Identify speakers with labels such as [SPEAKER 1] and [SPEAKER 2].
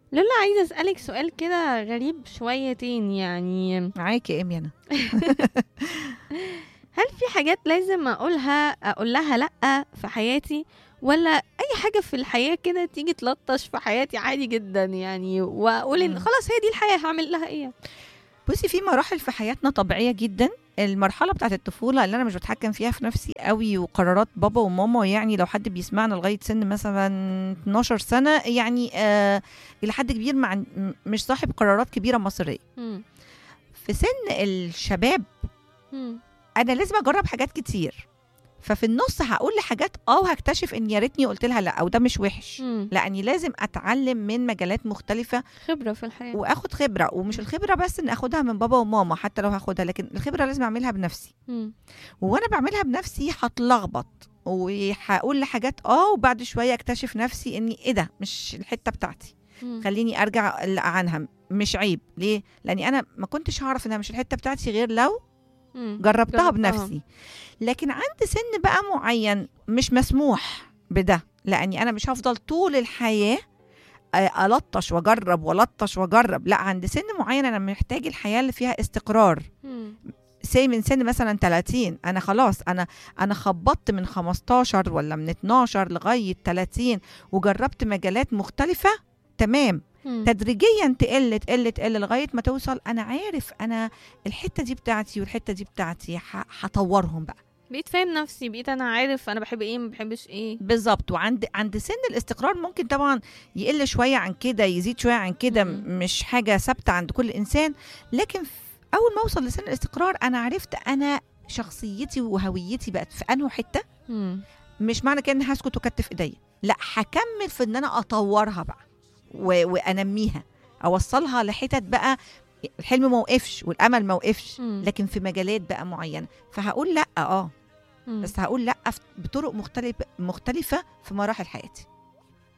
[SPEAKER 1] لولا عايزة أسألك سؤال كده غريب شويتين، يعني
[SPEAKER 2] معاكي يا إيمي أنا.
[SPEAKER 1] هل في حاجات لازم أقول لها لأ في حياتي، ولا أي حاجة في الحياة كده تيجي تلطش في حياتي عادي جدا يعني، وأقول إن
[SPEAKER 2] مم.
[SPEAKER 1] خلاص هي دي الحياة هعمل لها إيه؟
[SPEAKER 2] بصي، في مراحل في حياتنا طبيعية جدا. المرحلة بتاعت الطفولة اللي أنا مش بتحكم فيها في نفسي قوي، وقرارات بابا وماما، يعني لو حد بيسمعنا لغاية سن مثلا 12 سنة، يعني إلى حد كبير مش صاحب قرارات كبيرة مصيرية.
[SPEAKER 1] مم.
[SPEAKER 2] في سن الشباب
[SPEAKER 1] مم.
[SPEAKER 2] أنا لازم أجرب حاجات كتير، ففي النص هقول لحاجات وهكتشف ان يا ريتني قلت لها لا، او ده مش وحش،
[SPEAKER 1] مم.
[SPEAKER 2] لاني لازم اتعلم من مجالات مختلفه
[SPEAKER 1] خبرة في الحياة.
[SPEAKER 2] واخد خبره. ومش الخبره بس ان اخدها من بابا وماما، حتى لو هاخدها، لكن الخبره لازم اعملها بنفسي.
[SPEAKER 1] مم.
[SPEAKER 2] وانا بعملها بنفسي هتلخبط وهقول لحاجات وبعد شويه اكتشف نفسي اني ايه ده مش الحته بتاعتي،
[SPEAKER 1] مم.
[SPEAKER 2] خليني ارجع عنها. مش عيب ليه؟ لاني انا ما كنتش هعرف انها مش الحته بتاعتي غير لو
[SPEAKER 1] مم.
[SPEAKER 2] جربتها بنفسي. لكن عند سن بقى معين مش مسموح بده، لاني انا مش هفضل طول الحياه ألطش وأجرب ولطش وأجرب. لا، عند سن معين أنا محتاج الحياة اللي فيها استقرار.
[SPEAKER 1] مم.
[SPEAKER 2] من سن مثلا 30 أنا خلاص، أنا خبطت من 15 ولا من 12 لغاية 30 وجربت مجالات مختلفة. تمام.
[SPEAKER 1] مم.
[SPEAKER 2] تدريجيا تقل تقل تقل لغاية ما توصل أنا عارف أنا الحتة دي بتاعتي والحتة دي بتاعتي، هطورهم بقى.
[SPEAKER 1] بقيت فاهم نفسي، بقيت أنا عارف أنا بحب إيه ما بحبش إيه.
[SPEAKER 2] بالظبط. عند سن الاستقرار ممكن طبعا يقل شويه عن كده، يزيد شويه عن كده،
[SPEAKER 1] مم.
[SPEAKER 2] مش حاجه ثابته عند كل انسان. لكن اول ما اوصل لسن الاستقرار انا عرفت انا شخصيتي وهويتي بقت في انه حته.
[SPEAKER 1] مم.
[SPEAKER 2] مش معنى كده اني هسكت وكتف ايديا، لا، هكمل في ان انا اطورها بقى وانميها، اوصلها لحتت بقى الحلم ما وقفش والامل ما وقفش،
[SPEAKER 1] مم.
[SPEAKER 2] لكن في مجالات بقى معينه. فهقول لا
[SPEAKER 1] مم.
[SPEAKER 2] بس هقول لا بطرق مختلفه في مراحل حياتي.